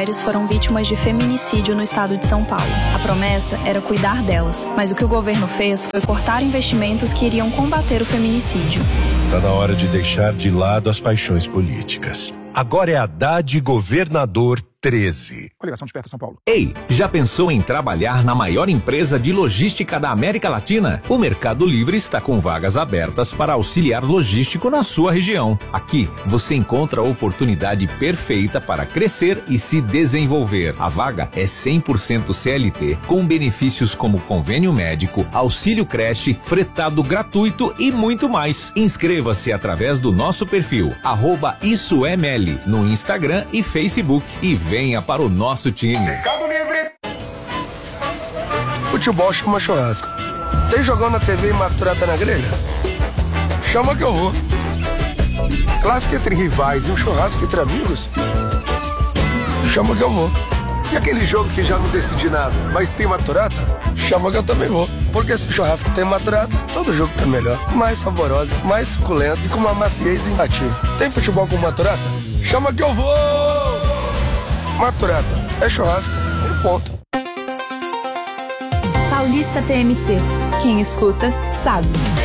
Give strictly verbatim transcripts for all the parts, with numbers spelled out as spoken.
mulheres foram vítimas de feminicídio no estado de São Paulo. A promessa era cuidar delas, mas o que o governo fez foi cortar investimentos que iriam combater o feminicídio. Está na hora de deixar de lado as paixões políticas. Agora é Haddad Governador treze. Coligação Desperta São Paulo. Ei, já pensou em trabalhar na maior empresa de logística da América Latina? O Mercado Livre está com vagas abertas para auxiliar logístico na sua região. Aqui, você encontra a oportunidade perfeita para crescer e se desenvolver. A vaga é cem por cento C L T, com benefícios como convênio médico, auxílio creche, fretado gratuito e muito mais. Inscreva-se através do nosso perfil, arroba Isso é Meli, no Instagram e Facebook, e venha para o nosso time. Mercado Livre. Futebol chama churrasco. Tem jogão na T V e maturata na grelha? Chama que eu vou. Clássico entre rivais e um churrasco entre amigos? Chama que eu vou. E aquele jogo que já não decidi nada, mas tem maturata? Chama que eu também vou. Porque se o churrasco tem maturata, todo jogo tá melhor. Mais saboroso, mais suculento e com uma maciez imbatível. Tem futebol com maturata? Chama que eu vou! Maturata, é churrasco, é ponto. Paulista T M C. Quem escuta, sabe.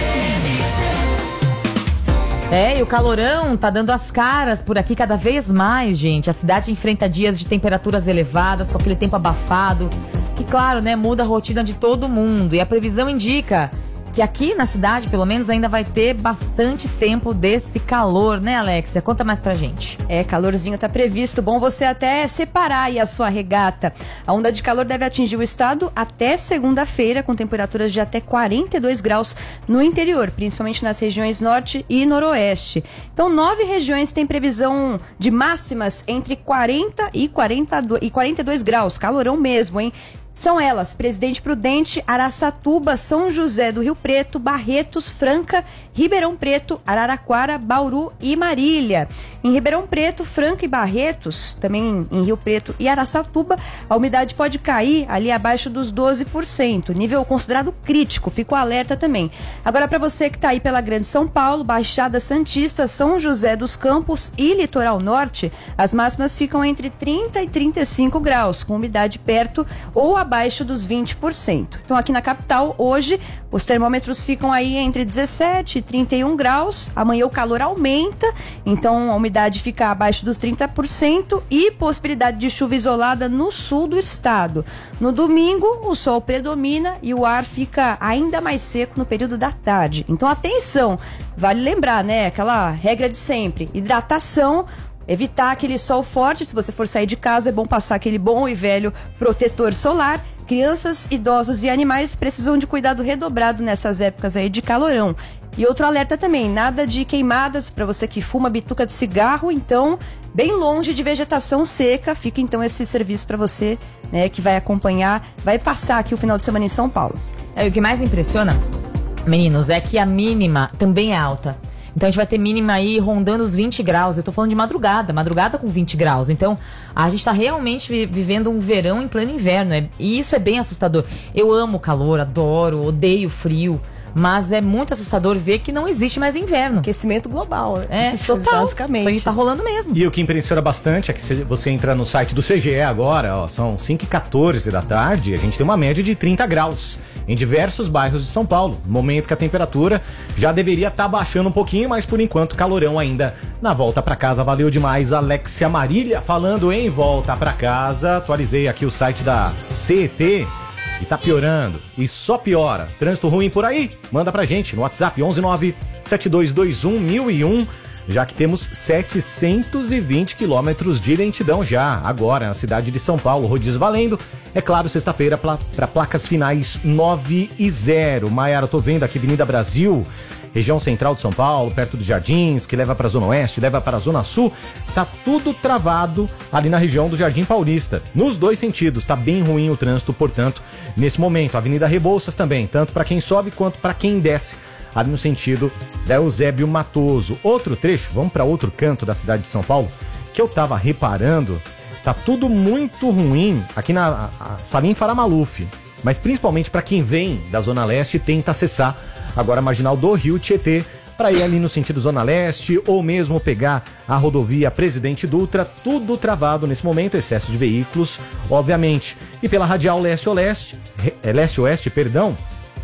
É, e o calorão tá dando as caras por aqui cada vez mais, gente. A cidade enfrenta dias de temperaturas elevadas, com aquele tempo abafado, que, claro, né, muda a rotina de todo mundo. E a previsão indica que aqui na cidade, pelo menos, ainda vai ter bastante tempo desse calor, né, Alexia? Conta mais pra gente. É, calorzinho tá previsto. Bom você até separar aí a sua regata. A onda de calor deve atingir o estado até segunda-feira, com temperaturas de até quarenta e dois graus no interior, principalmente nas regiões norte e noroeste. Então, nove regiões têm previsão de máximas entre quarenta e quarenta e quarenta e dois graus. Calorão mesmo, hein? São elas: Presidente Prudente, Araçatuba, São José do Rio Preto, Barretos, Franca, Ribeirão Preto, Araraquara, Bauru e Marília. Em Ribeirão Preto, Franca e Barretos, também em Rio Preto e Araçatuba, a umidade pode cair ali abaixo dos doze por cento, nível considerado crítico, fica o alerta também. Agora, para você que está aí pela Grande São Paulo, Baixada Santista, São José dos Campos e Litoral Norte, as máximas ficam entre trinta e trinta e cinco graus, com umidade perto ou abaixo dos vinte por cento. Então, aqui na capital, hoje, os termômetros ficam aí entre dezessete e trinta e um graus. Amanhã o calor aumenta, então a umidade fica abaixo dos trinta por cento e possibilidade de chuva isolada no sul do estado. No domingo, o sol predomina e o ar fica ainda mais seco no período da tarde. Então, atenção, vale lembrar, né, aquela regra de sempre: hidratação, evitar aquele sol forte. Se você for sair de casa, é bom passar aquele bom e velho protetor solar. Crianças, idosos e animais precisam de cuidado redobrado nessas épocas aí de calorão. E outro alerta também: nada de queimadas para você que fuma bituca de cigarro, então bem longe de vegetação seca. Fica então esse serviço para você, né, que vai acompanhar, vai passar aqui o final de semana em São Paulo. É, o que mais impressiona, meninos, é que a mínima também é alta. Então a gente vai ter mínima aí rondando os vinte graus. Eu tô falando de madrugada, madrugada com vinte graus. Então a gente tá realmente vi- vivendo um verão em pleno inverno. É, e isso é bem assustador. Eu amo o calor, adoro, odeio frio. Mas é muito assustador ver que não existe mais inverno. Aquecimento global. É, total. Basicamente. Isso aí tá rolando mesmo. E o que impressiona bastante é que você entra no site do C G E agora, ó, são cinco e quatorze da tarde, a gente tem uma média de trinta graus em diversos bairros de São Paulo. No momento que a temperatura já deveria estar tá baixando um pouquinho, mas por enquanto calorão ainda na volta pra casa. Valeu demais, Alexia Marília, falando em volta pra casa. Atualizei aqui o site da C E T. E tá piorando, e só piora. Trânsito ruim por aí? Manda pra gente no WhatsApp onze nove sete dois dois um mil e um, já que temos setecentos e vinte quilômetros de lentidão já, agora na cidade de São Paulo. Rodízio valendo, é claro, sexta-feira para pla- placas finais nove e zero. Maiara, tô vendo aqui Avenida Brasil, região central de São Paulo, perto dos Jardins, que leva para a Zona Oeste, leva para a Zona Sul, tá tudo travado ali na região do Jardim Paulista. Nos dois sentidos, tá bem ruim o trânsito, portanto, nesse momento. Avenida Rebouças também, tanto para quem sobe quanto para quem desce, ali no sentido da Eusébio Matoso. Outro trecho, vamos para outro canto da cidade de São Paulo, que eu tava reparando, tá tudo muito ruim aqui na a Salim Faramaluf, mas principalmente para quem vem da Zona Leste e tenta acessar agora a marginal do Rio Tietê para ir ali no sentido Zona Leste ou mesmo pegar a rodovia Presidente Dutra, tudo travado nesse momento, excesso de veículos, obviamente. E pela radial leste-oeste, é, leste-oeste, perdão,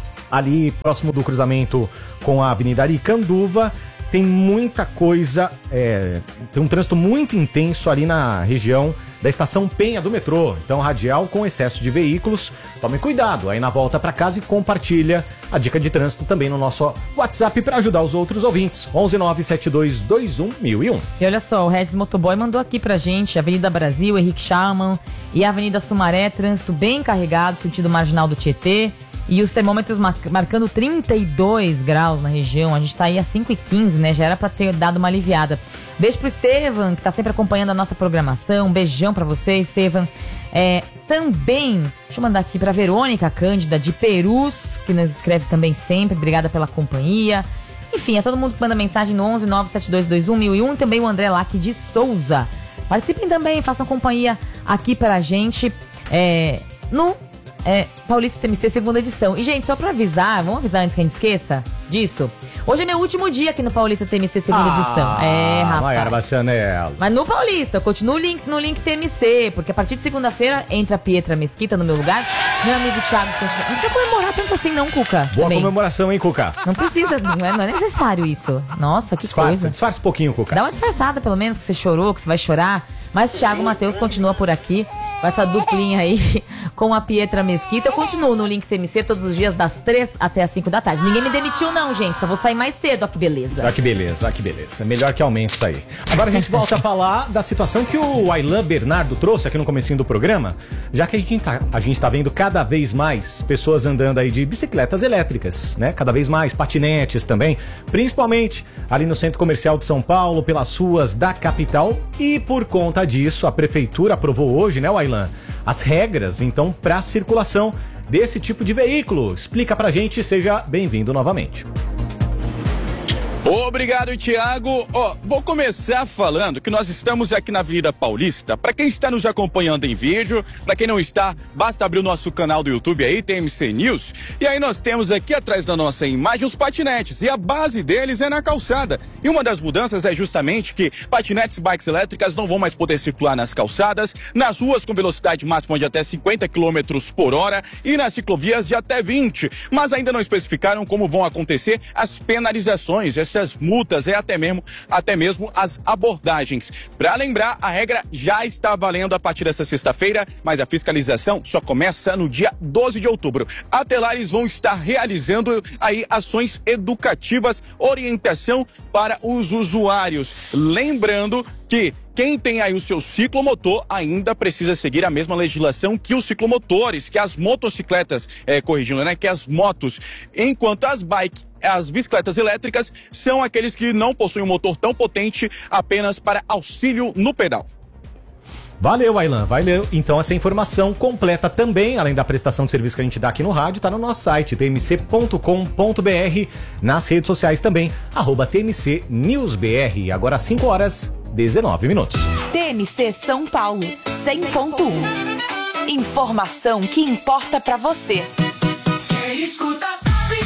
ali próximo do cruzamento com a Avenida Aricanduva, tem muita coisa, é, tem um trânsito muito intenso ali na região da estação Penha do metrô. Então, radial com excesso de veículos. Tome cuidado aí na volta para casa e compartilha a dica de trânsito também no nosso WhatsApp para ajudar os outros ouvintes. onze nove sete dois dois um mil e um. E olha só, o Regis Motoboy mandou aqui pra gente, Avenida Brasil, Henrique Schaumann e Avenida Sumaré, trânsito bem carregado, sentido marginal do Tietê. E os termômetros mar- marcando trinta e dois graus na região. A gente tá aí a cinco e quinze, né? Já era pra ter dado uma aliviada. Beijo pro Estevam, que tá sempre acompanhando a nossa programação. Um beijão pra você, Estevam. É, também, deixa eu mandar aqui pra Verônica Cândida, de Perus, que nos escreve também sempre. Obrigada pela companhia. Enfim, é todo mundo que manda mensagem no onze nove sete dois dois um mil e um. E também o André Lac de Souza. Participem também, façam companhia aqui pra gente é, no... É, Paulista T M C segunda edição. E, gente, só pra avisar, vamos avisar antes que a gente esqueça disso. Hoje é meu último dia aqui no Paulista T M C segunda ah, edição. É, rapaz. Maiara Bastianello. Mas no Paulista, eu continuo link, no link T M C, porque a partir de segunda-feira entra a Pietra Mesquita no meu lugar. Meu amigo Thiago, não precisa comemorar tanto assim não, Cuca. Boa também. Comemoração, hein, Cuca? Não precisa, não é, não é necessário isso. Nossa, que disfarça, coisa. Disfarça um pouquinho, Cuca. Dá uma disfarçada, pelo menos, que você chorou, que você vai chorar. Mas Thiago Matheus continua por aqui, com essa duplinha aí, com a Pietra Mesquita. Eu continuo no Link T M C todos os dias, das três até as cinco da tarde. Ninguém me demitiu não, gente, só vou sair mais cedo, ó que beleza. Olha que beleza, olha que beleza. Melhor que aumento isso aí. Agora a gente volta a falar da situação que o Aylan Bernardo trouxe aqui no comecinho do programa, já que a gente, tá, a gente tá vendo cada vez mais pessoas andando aí de bicicletas elétricas, né? Cada vez mais, patinetes também, principalmente ali no Centro Comercial de São Paulo, pelas ruas da capital. E por conta disso, a prefeitura aprovou hoje, né, Aylan, as regras, então, para a circulação desse tipo de veículo. Explica pra gente, seja bem-vindo novamente. Obrigado, Thiago. Ó, vou começar falando que nós estamos aqui na Avenida Paulista. Para quem está nos acompanhando em vídeo, para quem não está, basta abrir o nosso canal do YouTube aí, T M C News. E aí nós temos aqui atrás da nossa imagem os patinetes. E a base deles é na calçada. E uma das mudanças é justamente que patinetes e bikes elétricas não vão mais poder circular nas calçadas, nas ruas com velocidade máxima de até cinquenta quilômetros por hora e nas ciclovias de até vinte. Mas ainda não especificaram como vão acontecer as penalizações, essas multas e até mesmo, até mesmo as abordagens. Para lembrar, a regra já está valendo a partir dessa sexta-feira, mas a fiscalização só começa no dia doze de outubro. Até lá eles vão estar realizando aí ações educativas, orientação para os usuários. Lembrando que quem tem aí o seu ciclomotor ainda precisa seguir a mesma legislação que os ciclomotores, que as motocicletas, é, corrigindo, né, que as motos, enquanto as bikes, as bicicletas elétricas são aqueles que não possuem um motor tão potente, apenas para auxílio no pedal. Valeu, Aylan. Valeu. Então, essa informação completa também, além da prestação de serviço que a gente dá aqui no rádio, tá no nosso site, t m c ponto com ponto b r, nas redes sociais também, arroba T M C News B R. Agora, cinco horas, dezenove minutos. T M C São Paulo, cem ponto um. Informação que importa pra você. Quem escuta sabe.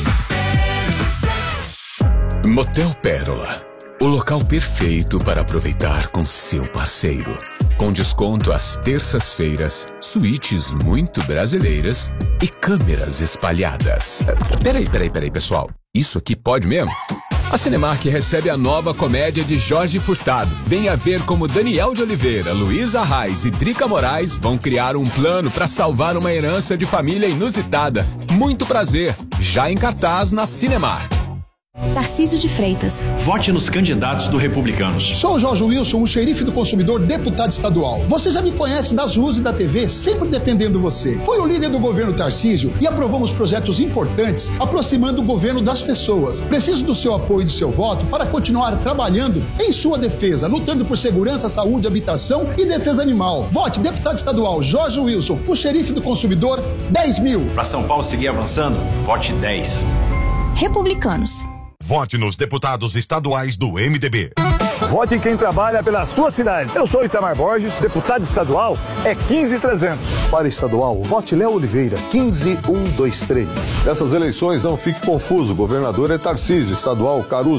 Motel Pérola, o local perfeito para aproveitar com seu parceiro. Com desconto às terças-feiras, suítes muito brasileiras e câmeras espalhadas. Peraí, peraí, peraí, pessoal. Isso aqui pode mesmo? A Cinemark recebe a nova comédia de Jorge Furtado. Venha ver como Daniel de Oliveira, Luísa Reis e Drica Moraes vão criar um plano para salvar uma herança de família inusitada. Muito prazer, já em cartaz na Cinemark. Tarcísio de Freitas. Vote nos candidatos do Republicanos. Sou o Jorge Wilson, o xerife do consumidor, deputado estadual. Você já me conhece das ruas e da T V, sempre defendendo você. Foi o líder do governo Tarcísio e aprovamos projetos importantes, aproximando o governo das pessoas. Preciso do seu apoio e do seu voto para continuar trabalhando em sua defesa, lutando por segurança, saúde, habitação e defesa animal. Vote deputado estadual Jorge Wilson, o xerife do consumidor, dez mil. Para São Paulo seguir avançando, vote dez. Republicanos. Vote nos deputados estaduais do M D B. Vote em quem trabalha pela sua cidade. Eu sou Itamar Borges, deputado estadual é quinze trezentos. Para estadual, vote Léo Oliveira, quinze um dois três. Nessas eleições não fique confuso, o governador é Tarcísio, estadual Caruso.